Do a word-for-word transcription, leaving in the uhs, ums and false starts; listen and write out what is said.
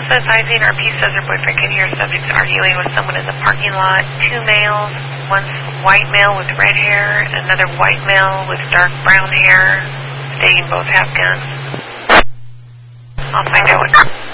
advising R P says her boyfriend can hear subjects arguing with someone in the parking lot. Two males, one's white male with red hair, another white male with dark brown hair. They both have guns. I'll find out what...